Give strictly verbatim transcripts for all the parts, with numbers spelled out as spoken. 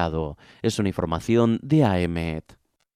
Es una información de A E M E T.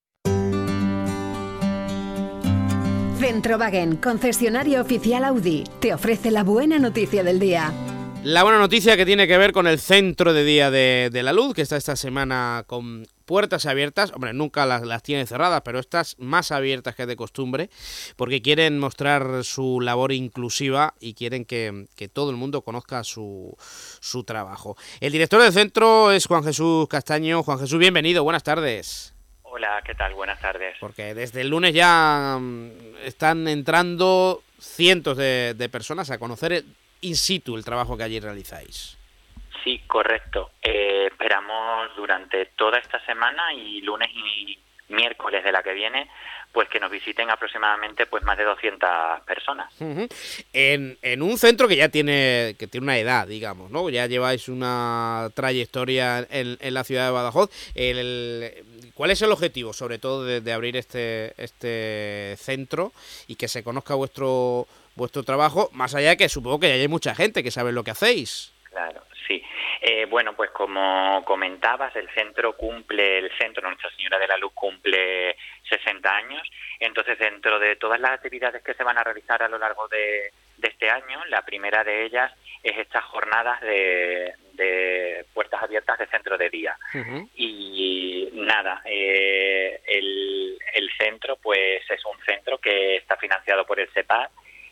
Centrowagen, concesionario oficial Audi, te ofrece la buena noticia del día. La buena noticia que tiene que ver con el Centro de Día de, de la Luz, que está esta semana con puertas abiertas. Hombre, nunca las, las tiene cerradas, pero estas más abiertas que de costumbre, porque quieren mostrar su labor inclusiva y quieren que, que todo el mundo conozca su, su trabajo. El director del centro es Juan Jesús Castaño. Juan Jesús, bienvenido, buenas tardes. Hola, ¿qué tal? Buenas tardes. Porque desde el lunes ya están entrando cientos de, de personas a conocer el, in situ el trabajo que allí realizáis. Sí, correcto. Eh, esperamos durante toda esta semana y lunes y miércoles de la que viene, pues que nos visiten aproximadamente pues más de doscientas personas. Uh-huh. En, en un centro que ya tiene que tiene una edad, digamos, ¿no? Ya lleváis una trayectoria en, en la ciudad de Badajoz. El, el, ¿Cuál es el objetivo, sobre todo, de, de abrir este este centro y que se conozca vuestro vuestro trabajo, más allá de que supongo que ya hay mucha gente que sabe lo que hacéis? Claro, sí. Eh, bueno, pues como comentabas, el centro cumple, el centro Nuestra Señora de la Luz cumple sesenta años, entonces dentro de todas las actividades que se van a realizar a lo largo de, de este año, la primera de ellas es estas jornadas de, de puertas abiertas de centro de día. Uh-huh. Y nada, eh, el, el centro pues es un centro que está financiado por el SEPAD.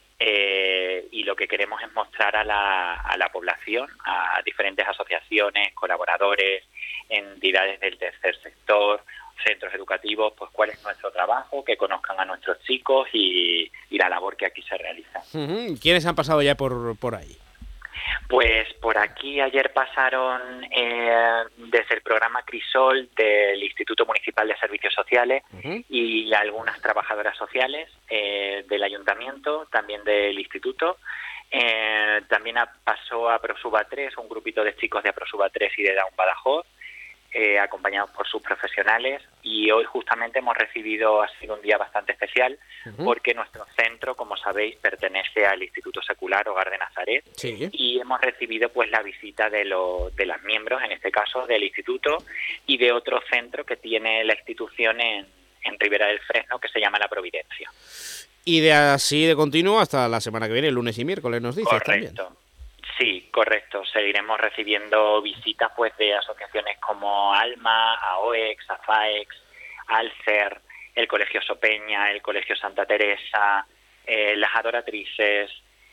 Eh, y lo que queremos es mostrar a la, a la población, a diferentes asociaciones, colaboradores, entidades del tercer sector, centros educativos, pues cuál es nuestro trabajo, que conozcan a nuestros chicos y, y la labor que aquí se realiza. Uh-huh. ¿Quiénes han pasado ya por, por ahí? Pues por aquí ayer pasaron eh, desde el programa Crisol del Instituto Municipal de Servicios Sociales uh-huh. y algunas trabajadoras sociales eh, del ayuntamiento, también del instituto. Eh, también a, pasó a Prosuba tres, un grupito de chicos de Prosuba tres y de Down Badajoz, eh, acompañados por sus profesionales, y hoy justamente hemos recibido, ha sido un día bastante especial, uh-huh. porque nuestro centro, como sabéis, pertenece al Instituto Secular Hogar de Nazaret, sí. y hemos recibido pues la visita de, lo, de los miembros, en este caso del instituto, y de otro centro que tiene la institución en, en Ribera del Fresno, que se llama La Providencia. Y de así de continuo hasta la semana que viene, lunes y miércoles, nos dices. Correcto. También. Sí, correcto. Seguiremos recibiendo visitas pues de asociaciones como ALMA, AOEX, AFAEX, ALCER, el Colegio Sopeña, el Colegio Santa Teresa, eh, las Adoratrices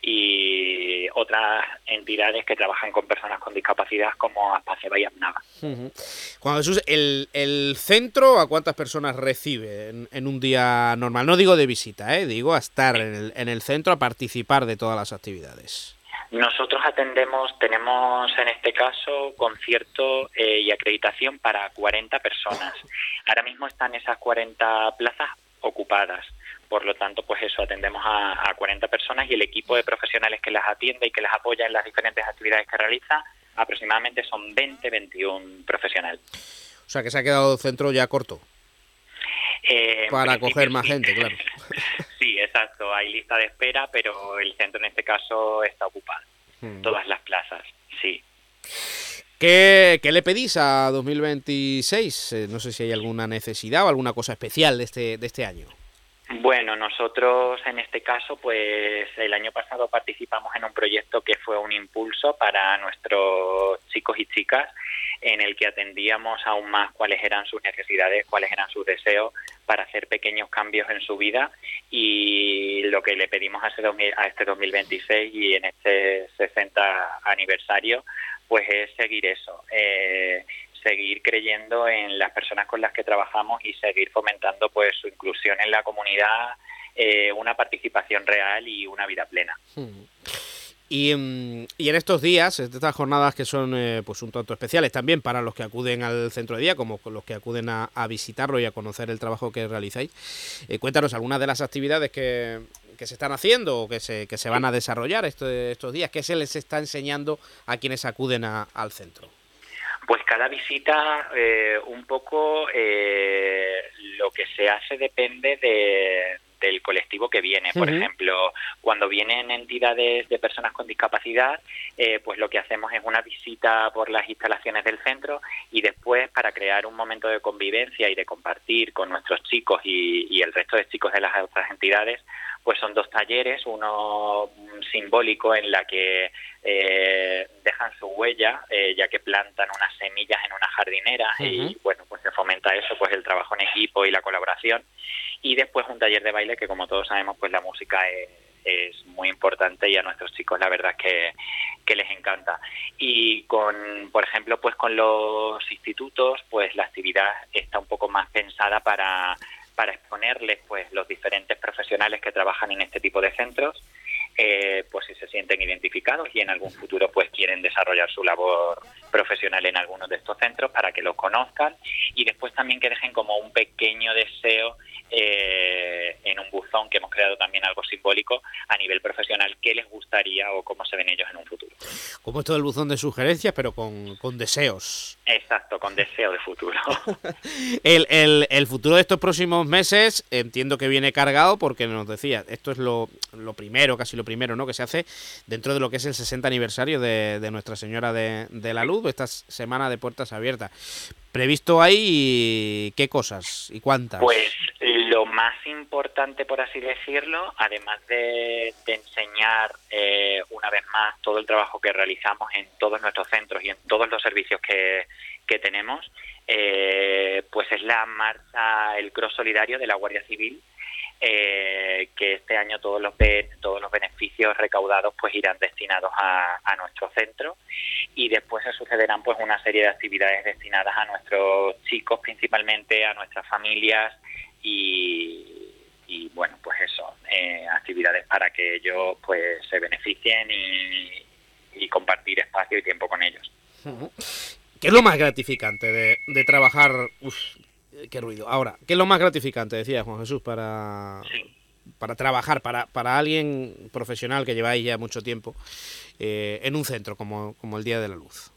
y otras entidades que trabajan con personas con discapacidad como Aspaceba y Apnava. Uh-huh. Juan Jesús, ¿el, el centro a cuántas personas recibe en, en un día normal? No digo de visita, ¿eh? Digo a estar en el, en el centro, a participar de todas las actividades. Nosotros atendemos, tenemos en este caso concierto eh, y acreditación para cuarenta personas. Ahora mismo están esas cuarenta plazas ocupadas. Por lo tanto, pues eso, atendemos a, a cuarenta personas y el equipo de profesionales que las atiende y que las apoya en las diferentes actividades que realiza, aproximadamente son veinte, veintiún profesionales. O sea, que se ha quedado el centro ya corto. Eh, para coger más sí. gente, claro. Sí, exacto. Hay lista de espera, pero el centro en este caso está ocupado. Hmm. Todas las plazas, sí. ¿Qué, ¿Qué le pedís a dos mil veintiséis? Eh, no sé si hay alguna necesidad o alguna cosa especial de este, de este año. Bueno, nosotros en este caso, pues el año pasado participamos en un proyecto que fue un impulso para nuestros chicos y chicas, en el que atendíamos aún más cuáles eran sus necesidades, cuáles eran sus deseos para hacer pequeños cambios en su vida, y lo que le pedimos a este, a este dos mil veintiséis y en este sesenta aniversario, pues es seguir eso, eh, seguir creyendo en las personas con las que trabajamos y seguir fomentando pues su inclusión en la comunidad, eh, una participación real y una vida plena. Hmm. Y, y en estos días, estas jornadas que son eh, pues un tanto especiales también para los que acuden al centro de día, como los que acuden a, a visitarlo y a conocer el trabajo que realizáis, eh, cuéntanos algunas de las actividades que, que se están haciendo o que se, que se van a desarrollar estos, estos días, ¿qué se les está enseñando a quienes acuden a, al centro? Pues cada visita, eh, un poco, eh, lo que se hace depende de, del colectivo que viene. Por uh-huh. ejemplo, cuando vienen entidades de personas con discapacidad, eh, pues lo que hacemos es una visita por las instalaciones del centro y después, para crear un momento de convivencia y de compartir con nuestros chicos y, y el resto de chicos de las otras entidades, pues son dos talleres, uno simbólico en la que eh, dejan su huella, eh, ya que plantan unas semillas en una jardinera uh-huh. y bueno, pues se fomenta eso, pues el trabajo en equipo y la colaboración, y después un taller de baile que, como todos sabemos, pues la música es, es muy importante y a nuestros chicos la verdad es que, que les encanta. Y con, por ejemplo, pues con los institutos, pues la actividad está un poco más pensada para para exponerles pues los diferentes profesionales que trabajan en este tipo de centros, eh, pues si se sienten identificados y en algún futuro pues quieren desarrollar su labor profesional en algunos de estos centros, para que los conozcan, y después también que dejen como un pequeño deseo eh, en un buzón que hemos creado también, algo simbólico a nivel profesional, qué les gustaría o cómo se ven ellos en un futuro. Como esto del buzón de sugerencias, pero con, con deseos. Exacto, con deseo de futuro. el, el, el futuro de estos próximos meses entiendo que viene cargado, porque nos decía, esto es lo, lo primero, casi lo primero, ¿no?, que se hace dentro de lo que es el sesenta aniversario de, de Nuestra Señora de, de la Luz, esta semana de puertas abiertas. ¿Previsto ahí qué cosas y cuántas? Pues lo más importante, por así decirlo, además de, de enseñar eh, una vez más todo el trabajo que realizamos en todos nuestros centros y en todos los servicios que, que tenemos, eh, pues es la marcha, el cross solidario de la Guardia Civil, eh, que este año todos los todos los beneficios recaudados pues irán destinados a, a nuestro centro, y después se sucederán pues una serie de actividades destinadas a nuestros chicos, principalmente a nuestras familias, y, y bueno, pues eso, eh, actividades para que ellos pues se beneficien y, y compartir espacio y tiempo con ellos. ¿Qué es lo más gratificante de, de trabajar? Uf, qué ruido. Ahora, ¿qué es lo más gratificante, decía Juan Jesús, para, sí. para trabajar, para, para alguien profesional que lleváis ya mucho tiempo eh, en un centro como, como el Día de la Luz?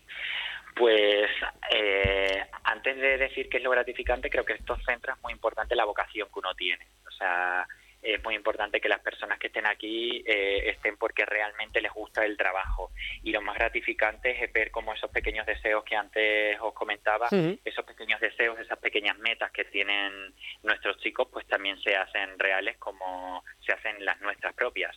Pues eh, antes de decir qué es lo gratificante, creo que estos centros es muy importante la vocación que uno tiene. O sea, es muy importante que las personas que estén aquí eh, estén porque realmente les gusta el trabajo. Y lo más gratificante es ver cómo esos pequeños deseos que antes os comentaba, uh-huh. esos pequeños deseos, esas pequeñas metas que tienen nuestros chicos, pues también se hacen reales como se hacen las nuestras propias.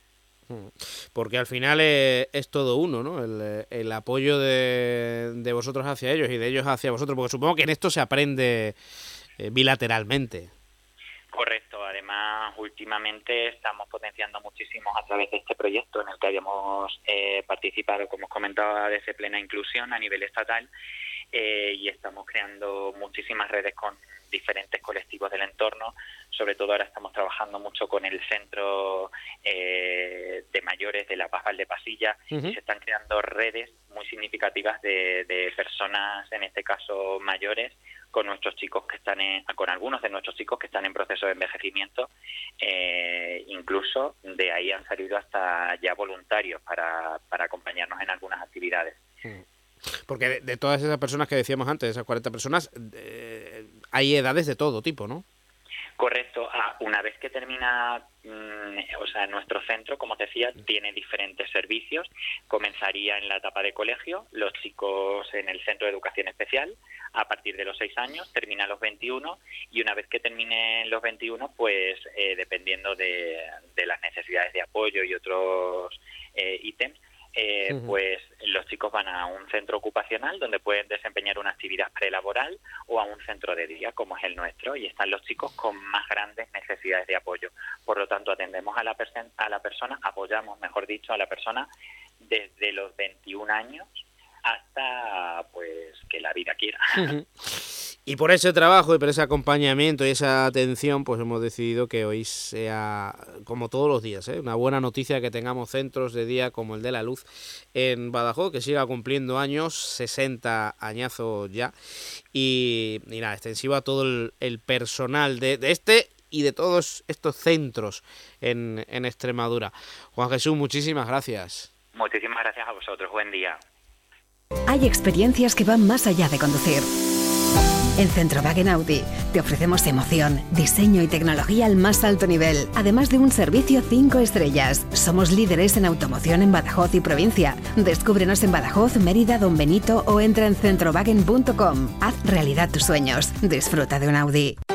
Porque al final es, es todo uno, ¿no? El, el apoyo de, de vosotros hacia ellos y de ellos hacia vosotros, porque supongo que en esto se aprende eh, bilateralmente. Correcto, además últimamente estamos potenciando muchísimo a través de este proyecto en el que habíamos eh, participado, como os comentaba, desde Plena Inclusión a nivel estatal, eh, y estamos creando muchísimas redes con diferentes colectivos del entorno. Sobre todo ahora estamos trabajando mucho con el centro eh, de mayores de La Paz Valdepasilla, uh-huh. y se están creando redes muy significativas de, de personas, en este caso mayores, con nuestros chicos que están en, con algunos de nuestros chicos que están en proceso de envejecimiento, eh, incluso de ahí han salido hasta ya voluntarios para, para acompañarnos en algunas actividades. Uh-huh. Porque de, de todas esas personas que decíamos antes, esas cuarenta personas, eh, hay edades de todo tipo, ¿no? Correcto. Ah, una vez que termina, mmm, o sea, nuestro centro, como te decía, tiene diferentes servicios. Comenzaría en la etapa de colegio, los chicos en el centro de educación especial, a partir de los seis años, termina a los veintiuno, y una vez que terminen los veintiuno, pues eh, dependiendo de, de las necesidades de apoyo y otros eh, ítems, Eh, uh-huh. pues los chicos van a un centro ocupacional donde pueden desempeñar una actividad prelaboral, o a un centro de día como es el nuestro, y están los chicos con más grandes necesidades de apoyo. Por lo tanto, atendemos a la, persen- a la persona, apoyamos, mejor dicho, a la persona desde los veintiún años hasta pues que la vida quiera. Uh-huh. Y por ese trabajo y por ese acompañamiento y esa atención, pues hemos decidido que hoy sea, como todos los días, ¿eh? una buena noticia que tengamos centros de día como el de la Luz en Badajoz, que siga cumpliendo años, sesenta añazos ya, y, y nada, extensivo a todo el, el personal de, de este y de todos estos centros en, en Extremadura. Juan Jesús, muchísimas gracias. Muchísimas gracias a vosotros, buen día. Hay experiencias que van más allá de conducir. En Centrowagen Audi te ofrecemos emoción, diseño y tecnología al más alto nivel, además de un servicio cinco estrellas. Somos líderes en automoción en Badajoz y provincia. Descúbrenos en Badajoz, Mérida, Don Benito o entra en centrowagen punto com. Haz realidad tus sueños. Disfruta de un Audi.